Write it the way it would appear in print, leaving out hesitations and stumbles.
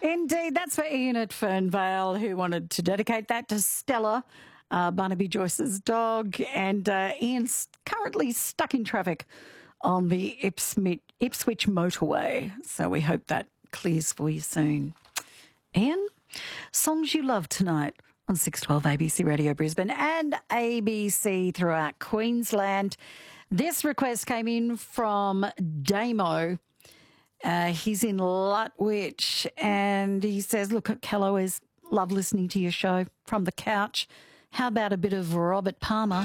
Indeed, that's for Ian at Fernvale, who wanted to dedicate that to Stella, Barnaby Joyce's dog. And Ian's currently stuck in traffic on the Ipswich motorway. So we hope that clears for you soon. Ian, songs you love tonight on 612 ABC Radio Brisbane and ABC throughout Queensland. This request came in from Damo. He's in Lutwich and he says, look, Cal, always love listening to your show from the couch. How about a bit of Robert Palmer?